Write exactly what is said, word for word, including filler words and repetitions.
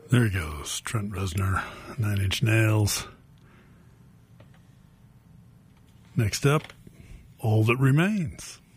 There he goes, Trent Reznor, Nine Inch Nails. Next up, All That Remains.